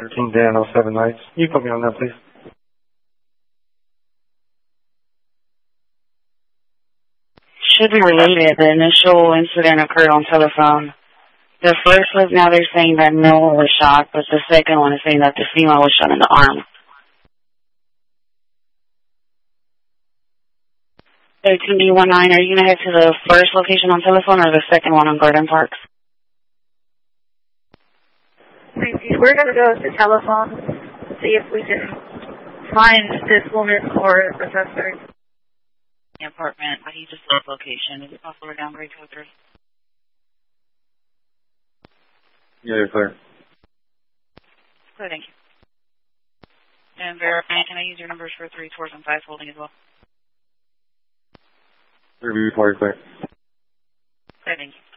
13 Dan 07 Nights. You put me on that, please. Should be related. The initial incident occurred on telephone. The first was now they're saying that no one was shot, but the second one is saying that the female was shot in the arm. 13D19, are you going to head to the first location on telephone or the second one on Garden Parks? We're going to go to the telephone, see if we can find this woman or the suspect. The apartment, but he just left location. Is it possible to downgrade code 3? Yeah, you're clear. Clear, thank you. And verifying, can I use your numbers for 3 tours and 5 holding as well? Review 4, clear. Clear, thank you.